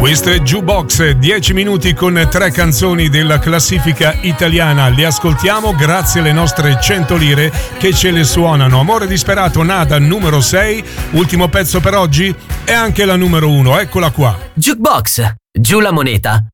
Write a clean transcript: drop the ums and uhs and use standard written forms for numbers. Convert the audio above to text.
Questo è Jukebox, 10 minuti con 3 canzoni della classifica italiana. Le ascoltiamo grazie alle nostre 100 lire che ce le suonano. Amore disperato, Nada, numero 6. Ultimo pezzo per oggi è anche la numero 1, eccola qua. Jukebox, giù la moneta.